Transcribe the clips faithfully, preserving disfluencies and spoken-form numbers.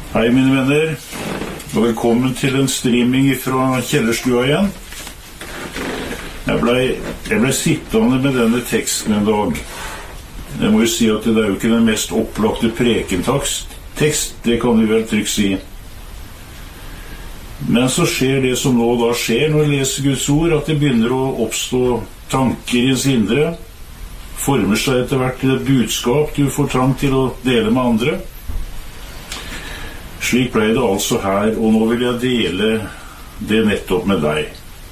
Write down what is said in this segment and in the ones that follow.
Hei mine venner, og velkommen til en streaming fra Kjellerstua igjen. Jeg ble, jeg ble sittende med denne teksten en dag. Jeg må jo si at det er jo ikke den mest opplagte prekentekst, det kan du vel trygt si. Men så skjer det som nå da skjer når jeg leser Guds ord, at det begynner å oppstå tanker i ens indre, former seg etter hvert til et budskap du får trang til å dele med andre. Slik ble det altså her, og nå vil jeg dele det nettopp med deg.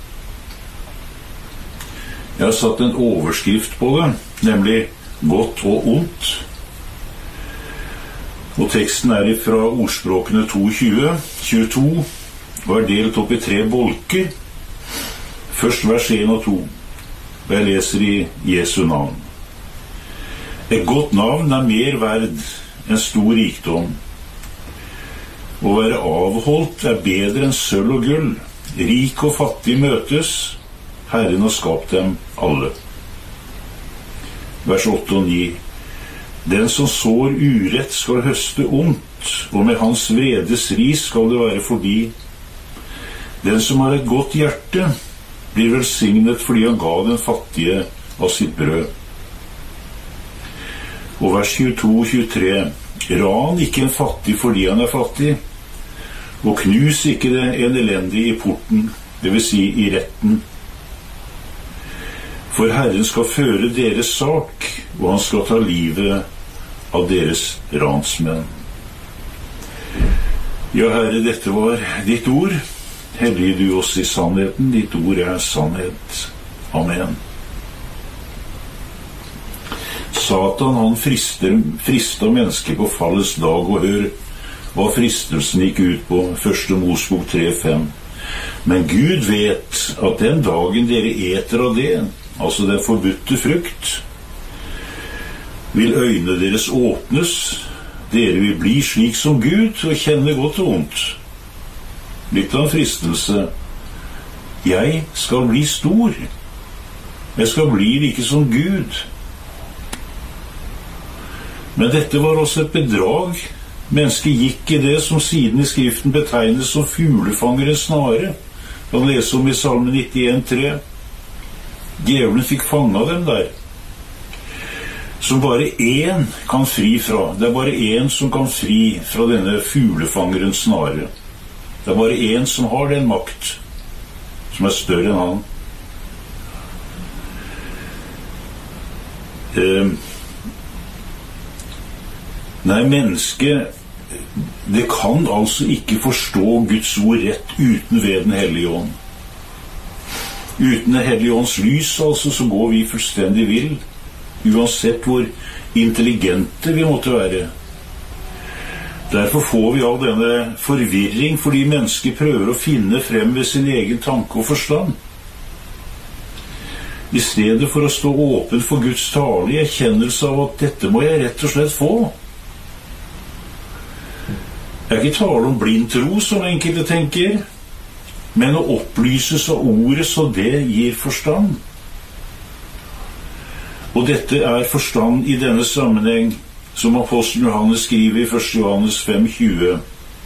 Jeg har satt en overskrift på det, nemlig godt og ondt. Og teksten er fra ordspråkene to tjue, tjueto, og er delt opp i tre bolker. Først vers en og to, og jeg leser i Jesu navn. Et godt navn er mer verd enn stor rikdom. Å være avholdt er bedre enn sølv og gull. Rik og fattig møtes, Herren har skapt dem alle. Vers åtte og ni. Den som sår urett skal høste ondt, og med hans vredes ris skal det være forbi. Den som har et godt hjerte blir velsignet fordi han ga den fattige av sitt brød. Og vers tjueto og tjuetre. Ran ikke en fattig fordi han er fattig, og knus ikke en elendig i porten, det vil si i retten. For Herren skal føre deres sak, og han skal ta livet av deres ransmenn. Ja, Herre, dette var ditt ord. Hellig du oss i sannheten, ditt ord er sannhet. Amen. Satan, han frister, frister mennesker på fallets dag, og hør hva fristelsen gikk ut på, første Mosebok tre fem. Men Gud vet at den dagen dere eter av det, altså den forbudte frukt, vil øynene deres åpnes, dere vil bli slik som Gud, og kjenne godt og ondt. Litt av en fristelse. Jeg skal bli stor. Jeg skal bli like som Gud. Men dette var også et bedrag. Mennesket gikk i det som siden i skriften betegnes som fuglefangerens snare. Kan lese om i Salme nittien tre. Djevelen fikk fanget dem der. Som bare én kan fri fra. Det er bare én som kan fri fra denne fuglefangerens snare. Det er bare én som har den makt, som er større enn han. Eh, Nei, mennesket, det kan altså ikke forstå Guds ord rett uten ved den hellige ånd. Uten den hellige ånds lys, altså, så går vi fullstendig vill, uansett hvor intelligente vi måtte være. Derfor får vi all denne forvirring, fordi mennesker prøver å finne frem ved sin egen tanke og forstand. I stedet for å stå åpen for Guds tale i erkjennelse av at dette må jeg rett og slett få. Det er ikke tale om blind tro, som enkelte tenker, men å opplyses av ordet så det gir forstand. Og dette er forstand i denne sammenheng, som apostelen Johannes skriver i første Johannes fem tjue.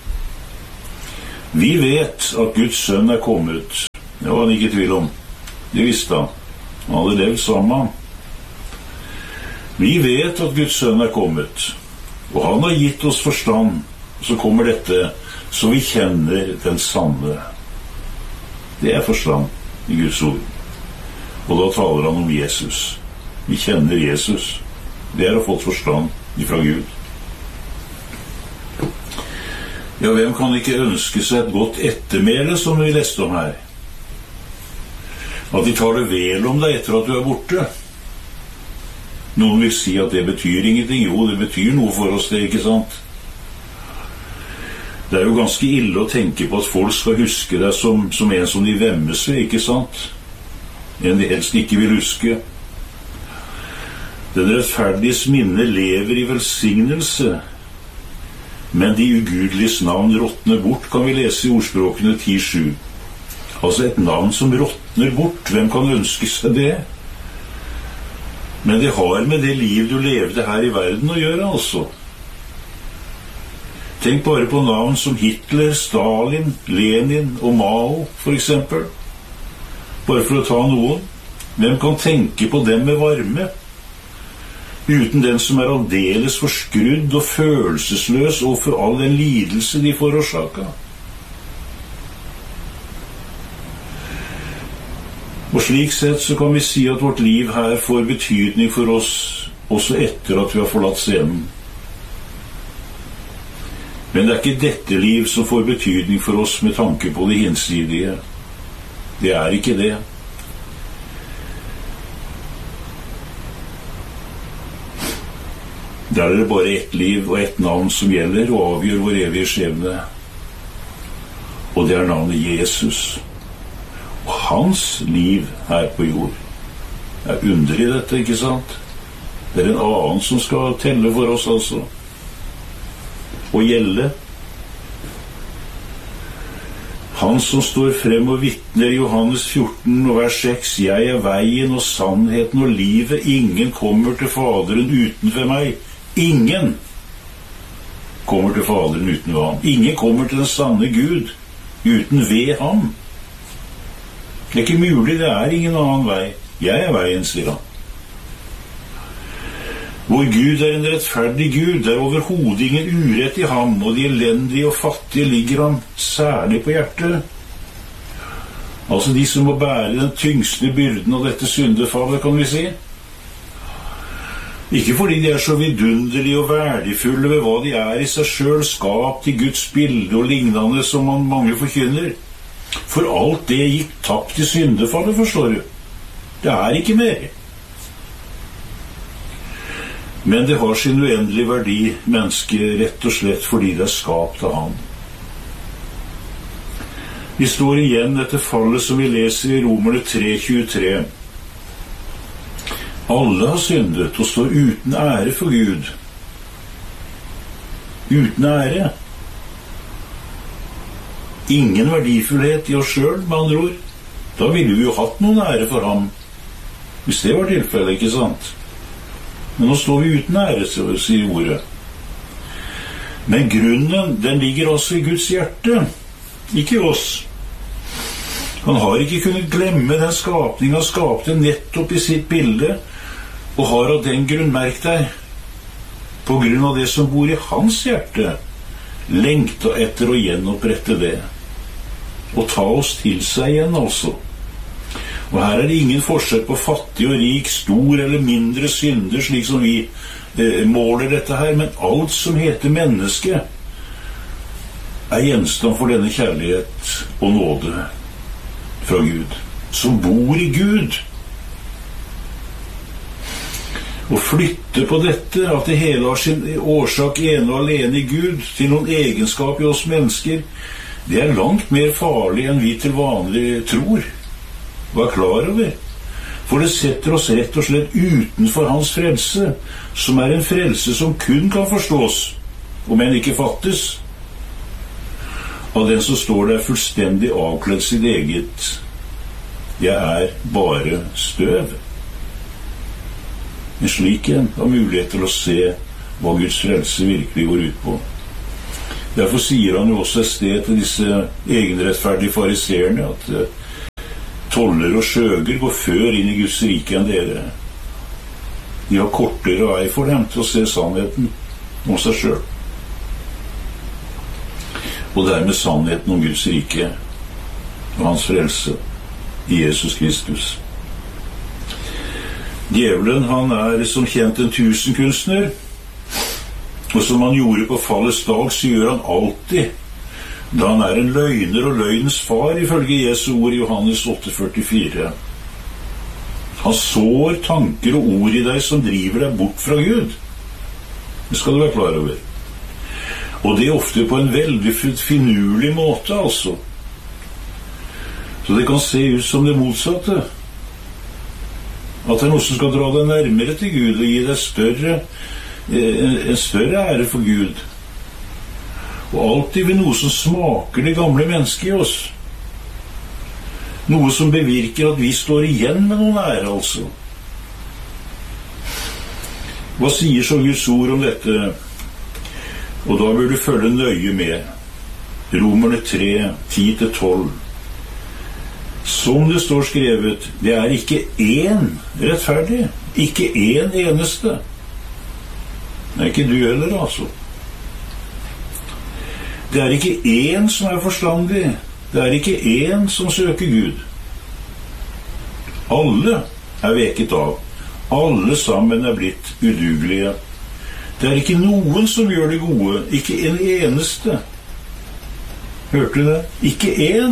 Vi vet at Guds sønn er kommet. Det var han ikke i tvil om. Det visste han. Han hadde levd sammen med ham. Vi vet at Guds sønn er kommet, og han har gitt oss forstand. Så kommer dette, så vi kjenner den sanne. Det er forstand i Guds ord. Og da taler han om Jesus. Vi kjenner Jesus. Det er å få forstand ifra Gud. Ja, hvem kan ikke ønske seg et godt ettermæle, som vi leste om her? At de tar det vel om deg etter at du er borte. Noen vil si at det betyr ingenting. Jo, det betyr noe for oss, det, ikke sant? Det er jo ganske ille å tenke på at folk skal huske deg som, som en som de vemmes ved, ikke sant? En de helst ikke vil huske. Den rettferdiges minne lever i velsignelse, men de ugudeliges navn råtner bort, kan vi lese i ordspråkene ti sju. Altså et navn som råtner bort, hvem kan ønske seg det? Men det har med det liv du levde her i verden å gjøre, altså. Tenk bare på navn som Hitler, Stalin, Lenin og Mao, for eksempel. Bare for å ta noen. Hvem kan tenke på dem med varme? Uten den som er aldeles forskrudd og følelsesløs og for all den lidelse de forårsaker. Og slik sett så kan vi si at vårt liv her får betydning for oss også etter at vi har forlatt scenen. Men det er ikke dette liv som får betydning for oss med tanke på det hinsidige. Det er ikke det. Der er det bare ett liv og ett navn som gjelder og avgjør vår evige skjebne. Og det er navnet Jesus. Og hans liv her på jord er under i dette, ikke sant? Det er en annen som skal telle for oss, altså. Og gjelde. Han som står frem og vitner i Johannes fjorten og vers seks: Jeg er veien og sannheten og livet. Ingen kommer til Faderen uten ved meg. Ingen kommer til Faderen uten ved ham. Ingen kommer til den sanne Gud uten ved ham. Det er ikke mulig, det er ingen annen vei. Jeg er veien, sier han. Vår Gud er en rettferdig Gud, det er overhodet ingen urett i ham, og de elendige og fattige ligger ham særlig på hjertet. Altså de som må bære den tyngste byrden av dette syndefallet, kan vi si. Ikke fordi de er så vidunderlige og verdifulle ved hva de er i seg selv, skapt i Guds bilde og lignende som man mange forkynner. For alt det gikk tapt i syndefallet, forstår du. Det er ikke mer. Men det har sin uendelige verdi, mennesket, rett og slett fordi det er skapt av ham. Vi står igjen etter fallet som vi leser i Romerne tre tjuetre. Alle har syndet og står uten ære for Gud. Uten ære. Ingen verdifullhet i oss selv, med andre ord. Da ville vi jo hatt noen ære for ham, hvis det var tilfellet, ikke sant? Men nå står vi uten ære, sier ordet. Men grunnen, den ligger altså i Guds hjerte, ikke oss. Han har ikke kunnet glemme den skapning han skapte nettopp i sitt bilde, og har av den grunn, merk deg, på grunn av det som bor i hans hjerte, lengta etter å gjenopprette det, og ta oss til seg igjen altså. Og her er det ingen forskjell på fattig og rik, stor eller mindre synder, slik som vi eh, måler dette her, men alt som heter menneske er gjenstand for denne kjærlighet og nåde fra Gud, som bor i Gud. Å flytte på dette, at det hele har sin årsak ene og alene i Gud, til noen egenskap i oss mennesker, det er langt mer farlig enn vi til vanlig tror. Vær klar over, for det setter oss rett og slett utenfor hans frelse, som er en frelse som kun kan forstås, om enn ikke fattes, av den som står der fullstendig avkledd sitt eget. Jeg er bare støv. En slik en har mulighet til å se hva Guds frelse virkelig går ut på. Derfor sier han jo også et sted til disse egenrettferdige fariseerne at toller og skjøger går før inn i Guds rike enn dere. De har kortere vei for dem til å se sannheten om seg selv. Og dermed sannheten om Guds rike og hans frelse i Jesus Kristus. Djevelen, han er som kjent en tusenkunstner, og som han gjorde på fallets dag, så gjør han alltid da han er en løgner og løgnens far, ifølge Jesu ord i Johannes åtte førtifire. Han sår tanker og ord i deg som driver deg bort fra Gud. Det skal du være klar over. Og det er ofte på en veldig finurlig måte, altså. Så det kan se ut som det motsatte. At det er noe som skal dra deg nærmere til Gud og gi deg større, en større ære for Gud. Og alltid ved noe som smaker det gamle mennesket i oss. Noe som bevirker at vi står igjen med noen ære, altså. Hva sier så Guds ord om dette? Og da bør du følge nøye med. Romerne tre, ti til tolv. Som det står skrevet, det er ikke én rettferdig, ikke én eneste. Det er ikke du heller, altså. Det er ikke én som er forstandig, det er ikke én som søker Gud. Alle er veket av, alle sammen er blitt udugelige. Det er ikke noen som gjør det gode, ikke en eneste. Hørte du det? Ikke én.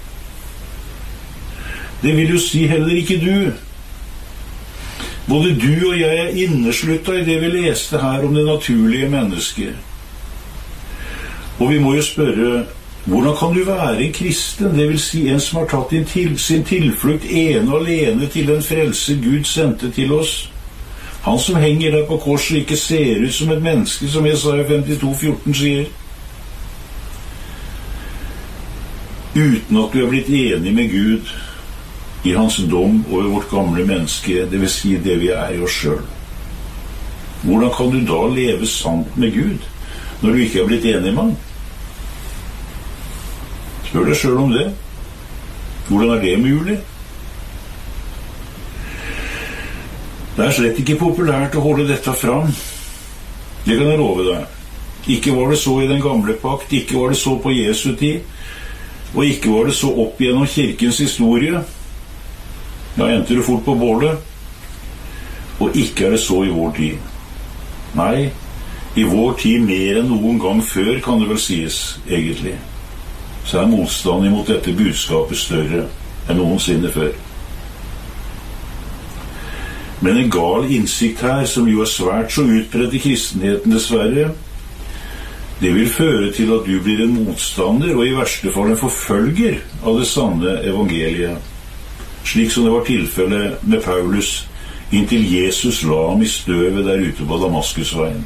Det vil jo si heller ikke du. Både du og jeg er innesluttet i det vi leste her om det naturlige mennesket. Og vi må jo spørre, hvordan kan du være en kristen, det vil si en som har tatt til, sin tilflukt ene og alene til den frelse Gud sendte til oss? Han som henger der på korset ikke ser ut som et menneske, som Jesaja femtito fjorten sier. Uten at du er blitt enig med Gud i hans dom over vårt gamle menneske, det vil si det vi er i oss selv. Hvordan kan du da leve sant med Gud, når du ikke er blitt enig med ham? Spør deg selv om det. Hvordan er det mulig? Det er slett ikke populært å holde dette fram. Det kan jeg love deg. Ikke var det så i den gamle pakt, ikke var det så på Jesu tid, og ikke var det så opp gjennom kirkens historie. Da endte du fort på bålet. Og ikke er det så i vår tid. Nei, i vår tid mer enn noen gang før, kan det vel sies, egentlig. Så er motstanden imot dette budskapet større enn noensinne før. Men en gal innsikt her, som jo er svært så utbredt i kristenheten dessverre, det vil føre til at du blir en motstander og i verste fall en forfølger av det sanne evangeliet, slik som det var tilfellet med Paulus inntil Jesus la ham i støvet der ute på Damaskusveien.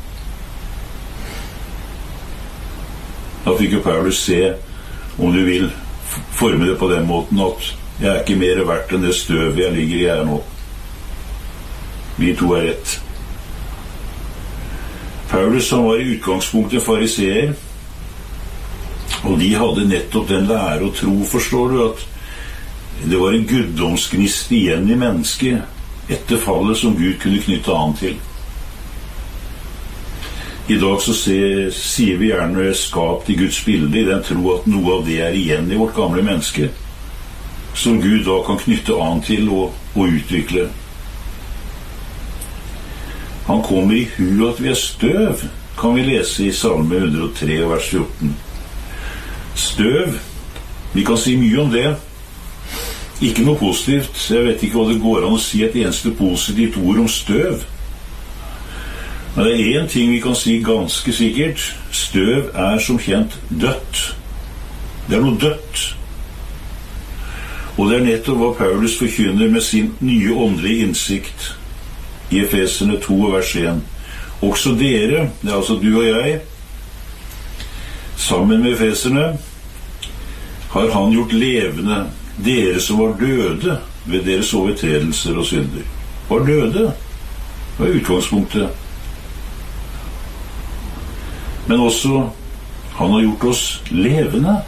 Da fikk jo Paulus se, om du vil forme det på den måten, at jeg er ikke mer verdt enn det støvet jeg ligger i her nå. Vi to er rett. Paulus, som var i utgangspunktet fariseer, og de hadde nettopp den lære og tro, forstår du, at det var en guddomsgnist igjen i mennesket etter fallet som Gud kunne knytte an til. I dag så ser, sier vi gjerne skapt i Guds bilde, i den tro at noe av det er igjen i vårt gamle menneske, som Gud da kan knytte an til og, og utvikle. Han kommer i hu at vi er støv, kan vi lese i Salme hundre og tre, vers fjorten. Støv, vi kan si mye om det. Ikke noe positivt, jeg vet ikke hva det går an å si et eneste positivt ord om støv. Men det er en ting vi kan si ganske sikkert. Støv er som kjent dødt. Det er noe dødt. Og det er nettopp hva Paulus forkynner med sin nye åndelige innsikt i Efeserne to, vers en. Også dere, det er altså du og jeg, sammen med Efeserne, har han gjort levende, dere som var døde ved deres overtredelser og synder. Var døde, var utgangspunktet. Men også, han har gjort oss levende.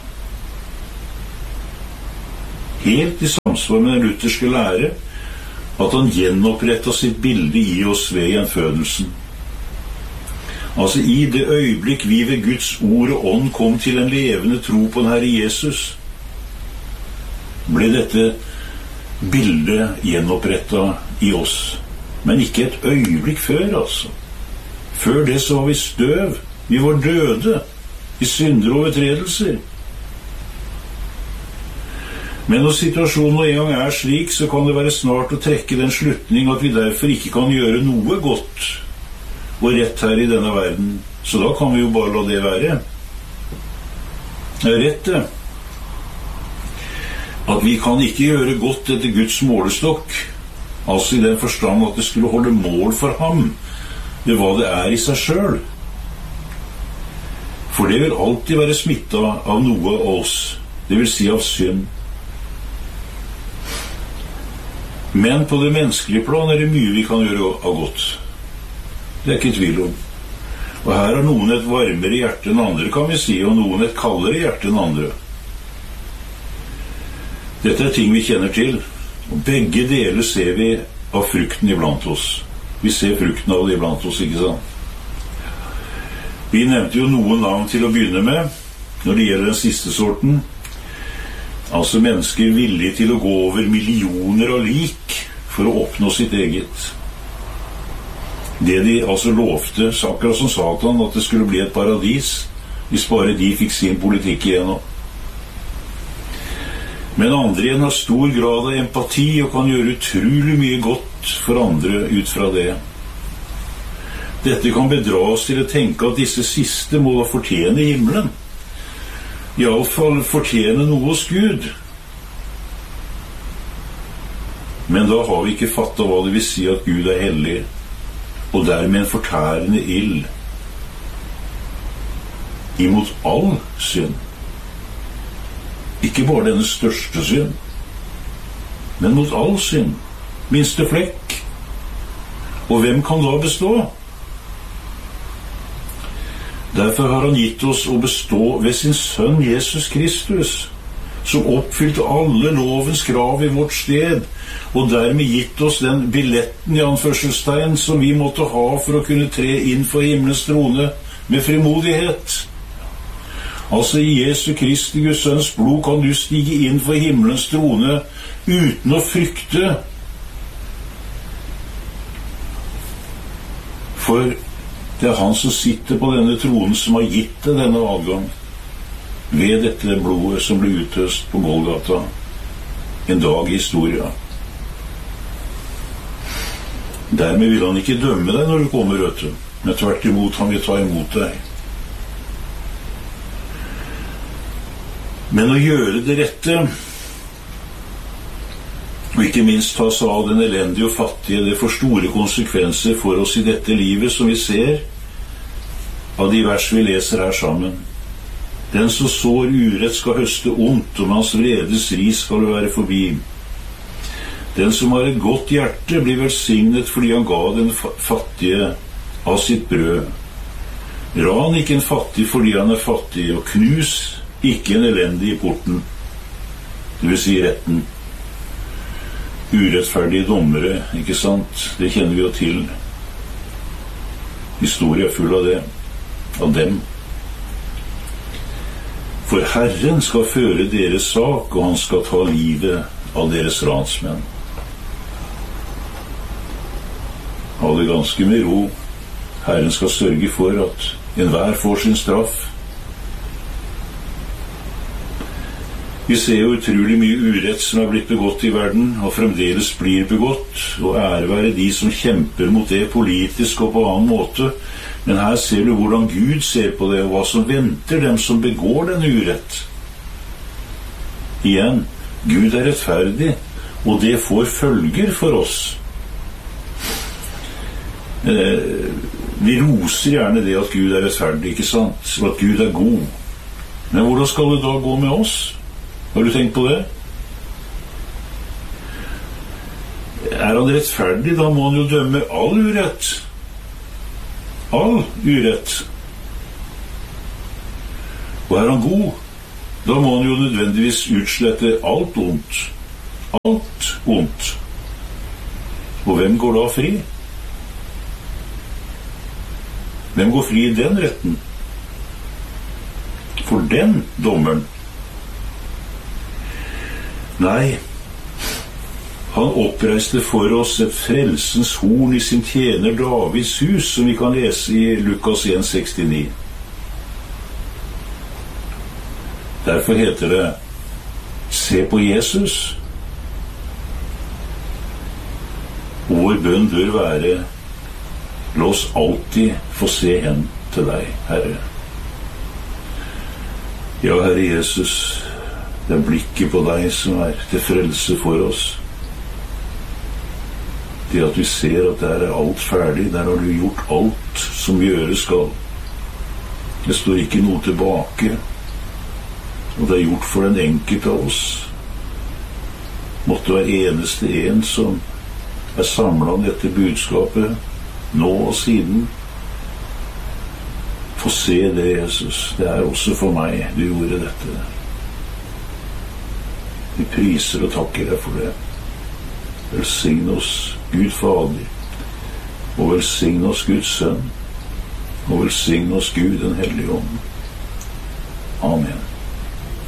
Helt i samsvar med den lutherske lære, at han gjenopprettet sitt bilde i oss ved gjenfødelsen. Altså i det øyeblikk vi ved Guds ord og ånd kom til en levende tro på den Herre Jesus, ble dette bildet gjenopprettet i oss. Men ikke et øyeblikk før, altså. Før det så var vi støv. Vi var døde i synder og overtredelser. Men når situasjonen nå en gang er slik, så kan det være snart å trekke den slutning at vi derfor ikke kan gjøre noe godt og rett her i denne verden. Så da kan vi jo bare la det være. Det er rett det. At vi kan ikke gjøre godt etter Guds målestokk, altså i den forstand at det skulle holde mål for ham ved hva det er i seg selv. For det vil alltid være smittet av noe av oss, det vil si av synd. Men på det menneskelige plan er det mye vi kan gjøre av godt. Det er ikke tvil om. Og her har noen et varmere hjerte enn andre, kan vi si, og noen et kaldere hjerte enn andre. Dette er ting vi kjenner til, og begge deler ser vi av frukten iblant oss. Vi ser frukten av det iblant oss, ikke sant? Vi nevnte jo noen navn til å begynne med, når det gjelder den siste sorten. Altså mennesker villige til å gå over millioner av lik for å oppnå sitt eget. Det de altså lovte, akkurat som Satan, at det skulle bli et paradis, hvis bare de fikk sin politikk igjennom. Men andre igjen har stor grad av empati og kan gjøre utrolig mye godt for andre ut fra det. Dette kan bedra oss til å tenke at disse siste må fortjene himmelen. I alle fall fortjene noe hos Gud. Men da har vi ikke fattet hva det vil si at Gud er hellig, og dermed en fortærende ild imot all synd. Ikke bare denne største synd, men mot all synd, minste flekk. Og hvem kan da bestå? Derfor har han gitt oss å bestå ved sin sønn Jesus Kristus, som oppfylte alle lovens krav i vårt sted, og dermed gitt oss den billetten i anførselstegn som vi måtte ha for å kunne tre inn for himmelens trone med frimodighet. Altså i Jesu Kristi Guds sønns blod kan du stige inn for himmelens trone uten å frykte. For det er han som sitter på denne tronen som har gitt deg denne adgang ved dette blodet som ble utøst på Golgata en dag i historia. Dermed vil han ikke dømme deg når du kommer, vet du, men tvert imot han vil ta imot deg. Men å gjøre det rette, og ikke minst ta seg av den elendige og fattige, det får store konsekvenser for oss i dette livet, som vi ser av de vers vi leser her sammen. Den som sår urett skal høste ondt, og med hans vredes ris skal det være forbi. Den som har et godt hjerte blir velsignet fordi han ga den fattige av sitt brød. Ran ikke en fattig fordi han er fattig, og knus ikke en elendig i porten, det vil si retten. Urettferdige dommere, ikke sant? Det kjenner vi jo til. Historien er full av det, av dem. For Herren skal føre deres sak, og han skal ta livet av deres ransmenn. Ha det ganske med ro. Herren skal sørge for at enhver får sin straff. Vi ser jo utrolig mye urett som er blitt begått i verden, og fremdeles blir begått, og ære være de som kjemper mot det politisk og på annen måte. Men her ser du hvordan Gud ser på det, og hva som venter dem som begår denne urett. Igjen, Gud er rettferdig, og det får følger for oss. Eh, vi roser gjerne det at Gud er rettferdig, ikke sant? Og at Gud er god. Men hvordan skal det da gå med oss? Har du tenkt på det? Er han rettferdig, da må han jo dømme all urett. All urett. Og er han god, da må han jo nødvendigvis utslette alt ondt. Alt ondt. Og hvem går da fri? Hvem går fri i den retten? For den dommeren. Nei, han oppreiste for oss et frelsens horn i sin tjener Davids hus, som vi kan lese i Lukas en sekstini. Derfor heter det, se på Jesus. Vår bønn bør være, la oss alltid få se hen til deg, Herre. Ja, Herre Jesus, det er blikket på deg som er til frelse for oss. Det at vi ser at der er alt ferdig, der har du gjort alt som gjøre skal. Det står ikke noe tilbake, og det er gjort for den enkelte av oss. Måtte hver eneste en som er samlet om dette budskapet, nå og siden, Få se det, Jesus. Det er også for meg du gjorde dette. Vi priser og takker deg for det. Velsign oss, Gud Fader, og velsign oss, Guds Sønn, og velsign oss, Gud den Hellige Ånd. Amen.